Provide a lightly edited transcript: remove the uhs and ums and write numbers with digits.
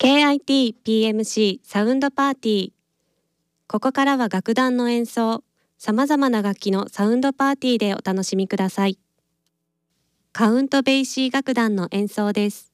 KIT-PMC サウンドパーティー。ここからは楽団の演奏、さまざまな楽器のサウンドパーティーでお楽しみください。カウントベイシー楽団の演奏です。